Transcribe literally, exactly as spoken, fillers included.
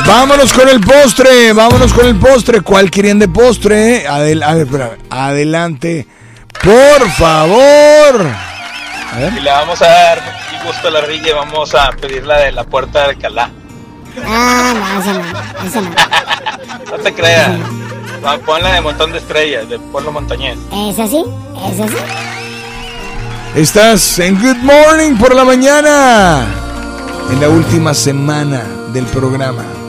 Vámonos con el postre, vámonos con el postre. ¿Cuál querían de postre? Adel a ver, espera, adelante, por favor. A ver. Y le vamos a dar un gusto a la ardilla y vamos a pedir la de la puerta de Alcalá. Ah, no, esa no, esa no. No te creas. No. Pon la de Montón de Estrellas, de Pueblo Montañés. ¿Es así? ¿Es así? Estás en Good Morning por la mañana, en la última semana del programa.